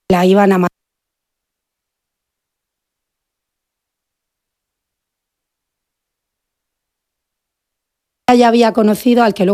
la iban a matar. Ya había conocido al que luego